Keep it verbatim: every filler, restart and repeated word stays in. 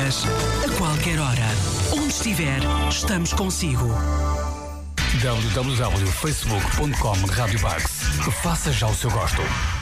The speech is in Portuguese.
dias, a qualquer hora. Onde estiver, estamos consigo. w w w ponto facebook ponto com Rádio Bugs. Faça já o seu gosto.